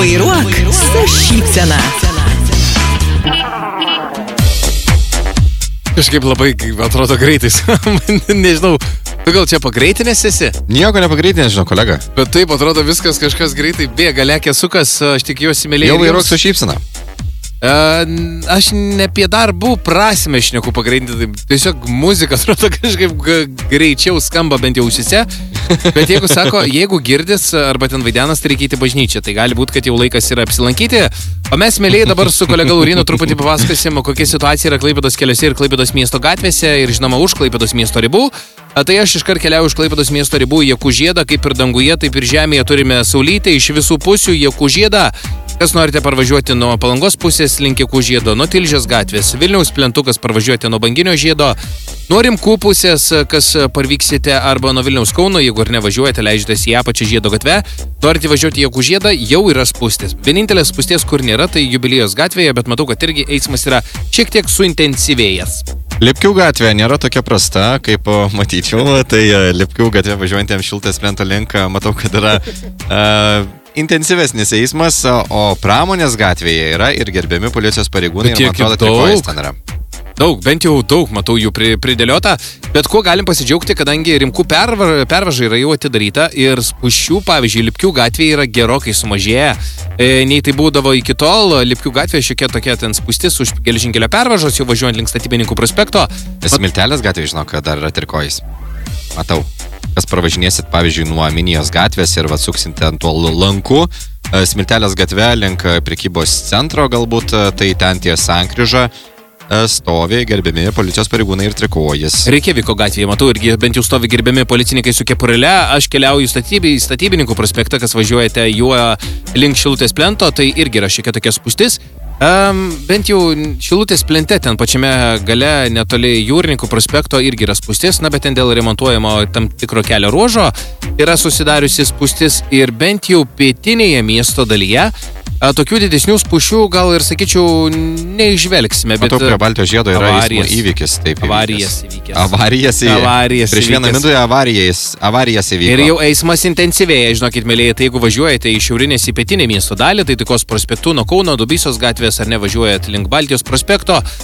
Vairuok su šypsena. Kažkaip labai, atrodo, greitais. Nežinau, tu gal čia pagreitinės esi? Nieko nepagreitinės, žinau, kolega. Bet taip, atrodo, viskas kažkas greitai bėga, lekia sukas, aš tikiuosi, mėlyje. Jau vairuok su šypsena. Aš ne apie darbų prasme šneku pagreitinti, tiesiog muzika, atrodo, kažkaip greičiau skamba bent jau ausise, bet jeigu sako, jeigu girdis arba ten vaidenas, tai reikia į bažnyčią, tai gali būti, kad jau laikas yra apsilankyti, o mes, mėlyje, dabar su kolega Laurinu truputį papasakosim, kokia situacija yra Klaipėdos keliuose ir Klaipėdos miesto gatvėse ir, žinoma, už Klaipėdos miesto ribų. Tai aš iškart keliauju už Klaipėdos miesto ribų į Jakužiedą, kaip ir danguje, taip ir žemėje turime saulytę iš visų pusių Jakužiedą. Kas norite parvažiuoti nuo Palangos pusės link Jakužiedo, nuo Tilžės gatvės, Vilniaus plentukas parvažiuoti nuo Banginio žiedo, nuo Rimkų pusės, kas parvyksite arba nuo Vilniaus Kauno, jeigu ir nevažiuojate, leidžiatės į apačią žiedo gatvę, norite važiuoti į Jakužiedą, jau yra spūstis. Vienintelės spūsties, kur nėra, tai Jubiliejos gatvėje, bet matau, kad irgi eismas yra šiek tiek suintensyvėjęs. Lipkių gatvė nėra tokia prasta, kaip matyčiau, tai Lipkių gatvė važiuojantiems Šilutės plento link, matau, kad yra intensyvesnis eismas, o Pramonės gatvėje yra ir gerbiami policijos pareigūnai, ir man atrodo, trikojas ten yra. Daug, bent jau daug, matau jų pridėliota, bet kuo galim pasidžiaugti, kadangi Rimkų pervaža yra jau atidaryta ir spūsčių, pavyzdžiui, Lipkių gatvėje yra gerokai sumažėję, nei tai būdavo iki tol, Lipkių gatvėje šiokia tokia ten spūstis už geležinkelio pervažos, jau važiuojant link Statybininkų prospekto. Smiltelės gatvėje, žinau, kad dar yra trikojas. Matau. Kas pravažinėsit, pavyzdžiui, nuo Minijos gatvės ir atsuksite ant tuo lanku, Smiltelės gatve link prekybos centro galbūt, tai ten ties sankryža stovi gerbiami policijos pareigūnai ir trikojas. Reikjaviko gatvėje, matau, irgi bent jau stovi gerbiami policininkai su kepurėle, aš keliauju į Statybininkų prospektą, kas važiuojate juo link Šilutės plento, tai irgi yra šiek tiek tokia spūstis. Bent jau Šilutės plente, ten pačiame gale netoli Jūrininkų prospekto irgi yra spūstis, bet ten dėl remontuojamo tam tikro kelio ruožo yra susidariusi spūstis ir bent jau pietinėje miesto dalyje tokių didesnių spūsčių gal ir, sakyčiau, neižvelgsime. Matau, prie Baltijos žiedo yra eismo įvykis. Avarijas įvykis. Prieš vieną minutę avarijas įvyko. Ir jau eismas intensyvėja, žinokit, mėlyje, tai jeigu važiuojate iš šiaurinės į pietinę miesto dalį, tai Taikos prospektu nuo Kauno, Dubysos gatvės ar nevažiuojat link Baltijos prospekto,